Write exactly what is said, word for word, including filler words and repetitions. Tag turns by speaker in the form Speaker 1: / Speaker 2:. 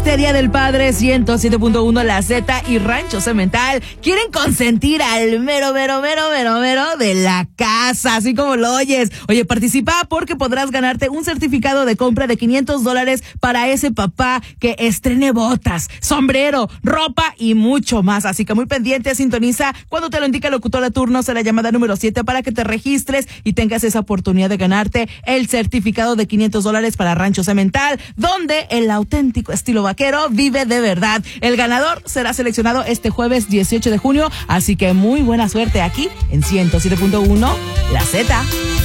Speaker 1: Feria del Padre ciento siete punto uno La Z y Rancho Cemental quieren consentir al mero, mero, mero, mero, mero de la casa, así como lo oyes. Oye, participa porque podrás ganarte un certificado de compra de quinientos dólares para ese papá que estrene botas, sombrero, ropa y mucho más. Así que muy pendiente, sintoniza cuando te lo indica el locutor de turno, será la llamada número siete para que te registres y tengas esa oportunidad de ganarte el certificado de quinientos dólares para Rancho Cemental, donde el auténtico estilo vaquero vive de verdad. El ganador será seleccionado este jueves dieciocho de junio, así que muy buena suerte aquí en ciento siete punto uno La Z.